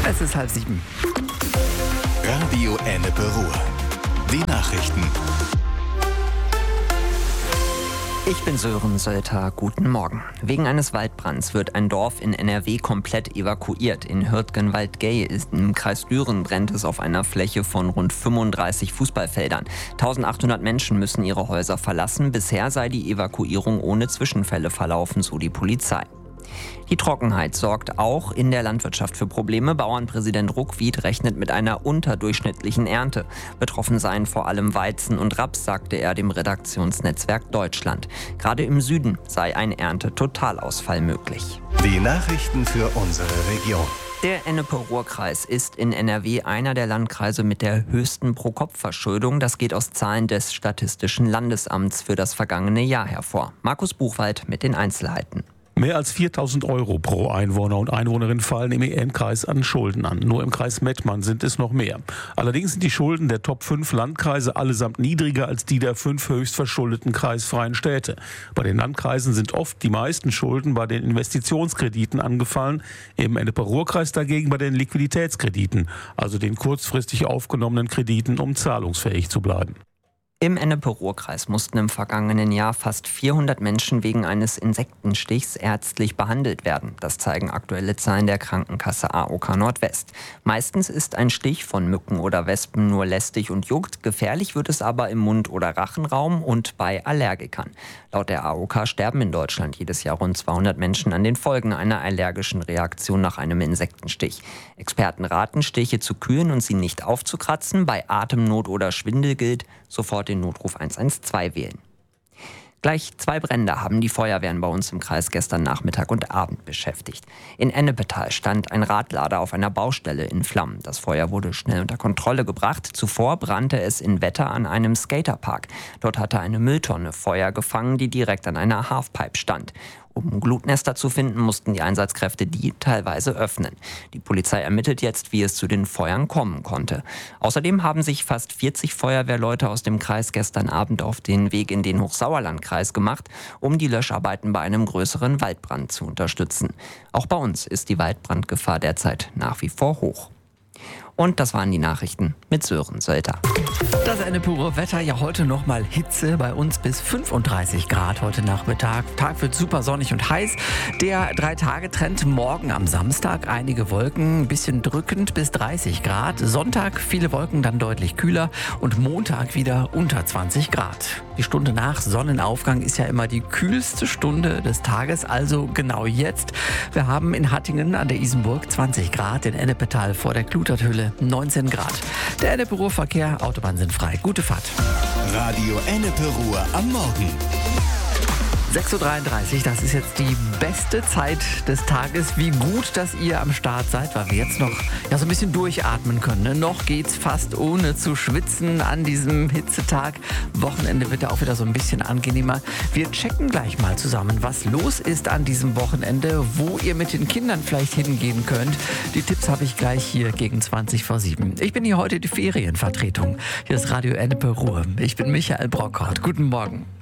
Es ist 6:30. Radio Ennepe Ruhr. Die Nachrichten. Ich bin Sören Sölter, guten Morgen. Wegen eines Waldbrands wird ein Dorf in NRW komplett evakuiert. In Hürtgenwald-Gey im Kreis Düren brennt es auf einer Fläche von rund 35 Fußballfeldern. 1800 Menschen müssen ihre Häuser verlassen. Bisher sei die Evakuierung ohne Zwischenfälle verlaufen, so die Polizei. Die Trockenheit sorgt auch in der Landwirtschaft für Probleme. Bauernpräsident Ruckwied rechnet mit einer unterdurchschnittlichen Ernte. Betroffen seien vor allem Weizen und Raps, sagte er dem Redaktionsnetzwerk Deutschland. Gerade im Süden sei ein Ernte-Totalausfall möglich. Die Nachrichten für unsere Region. Der Ennepe-Ruhr-Kreis ist in NRW einer der Landkreise mit der höchsten Pro-Kopf-Verschuldung. Das geht aus Zahlen des Statistischen Landesamts für das vergangene Jahr hervor. Markus Buchwald mit den Einzelheiten. Mehr als 4.000 Euro pro Einwohner und Einwohnerin fallen im EN-Kreis an Schulden an. Nur im Kreis Mettmann sind es noch mehr. Allerdings sind die Schulden der Top 5 Landkreise allesamt niedriger als die der 5 höchst verschuldeten kreisfreien Städte. Bei den Landkreisen sind oft die meisten Schulden bei den Investitionskrediten angefallen, im Ennepe-Ruhr-Kreis dagegen bei den Liquiditätskrediten, also den kurzfristig aufgenommenen Krediten, um zahlungsfähig zu bleiben. Im Ennepe-Ruhr-Kreis mussten im vergangenen Jahr fast 400 Menschen wegen eines Insektenstichs ärztlich behandelt werden. Das zeigen aktuelle Zahlen der Krankenkasse AOK Nordwest. Meistens ist ein Stich von Mücken oder Wespen nur lästig und juckt. Gefährlich wird es aber im Mund- oder Rachenraum und bei Allergikern. Laut der AOK sterben in Deutschland jedes Jahr rund 200 Menschen an den Folgen einer allergischen Reaktion nach einem Insektenstich. Experten raten, Stiche zu kühlen und sie nicht aufzukratzen. Bei Atemnot oder Schwindel gilt, sofort den Notruf 112 wählen. Gleich 2 Brände haben die Feuerwehren bei uns im Kreis gestern Nachmittag und Abend beschäftigt. In Ennepetal stand ein Radlader auf einer Baustelle in Flammen. Das Feuer wurde schnell unter Kontrolle gebracht. Zuvor brannte es in Wetter an einem Skaterpark. Dort hatte eine Mülltonne Feuer gefangen, die direkt an einer Halfpipe stand. Um Glutnester zu finden, mussten die Einsatzkräfte die teilweise öffnen. Die Polizei ermittelt jetzt, wie es zu den Feuern kommen konnte. Außerdem haben sich fast 40 Feuerwehrleute aus dem Kreis gestern Abend auf den Weg in den Hochsauerlandkreis gemacht, um die Löscharbeiten bei einem größeren Waldbrand zu unterstützen. Auch bei uns ist die Waldbrandgefahr derzeit nach wie vor hoch. Und das waren die Nachrichten mit Sören Sölter. Das Ennepe-Ruhr-Wetter, ja heute nochmal Hitze, bei uns bis 35 Grad heute Nachmittag. Tag wird super sonnig und heiß. Der 3-Tage-Trend morgen am Samstag, einige Wolken, ein bisschen drückend bis 30 Grad. Sonntag viele Wolken, dann deutlich kühler und Montag wieder unter 20 Grad. Die Stunde nach Sonnenaufgang ist ja immer die kühlste Stunde des Tages, also genau jetzt. Wir haben in Hattingen an der Isenburg 20 Grad, in Ennepetal vor der Kluterthöhle 19 Grad. Der Ennepe-Ruhr-Verkehr, Autobahnen sind frei. Gute Fahrt. Radio Ennepe Ruhr am Morgen. 6:33 Uhr, das ist jetzt die beste Zeit des Tages. Wie gut, dass ihr am Start seid, weil wir jetzt noch so ein bisschen durchatmen können. Ne? Noch geht's fast ohne zu schwitzen an diesem Hitzetag. Wochenende wird ja auch wieder so ein bisschen angenehmer. Wir checken gleich mal zusammen, was los ist an diesem Wochenende, wo ihr mit den Kindern vielleicht hingehen könnt. Die Tipps habe ich gleich hier gegen 7:20. Ich bin hier heute die Ferienvertretung. Hier ist Radio Ennepe Ruhr. Ich bin Michael Brockhardt. Guten Morgen.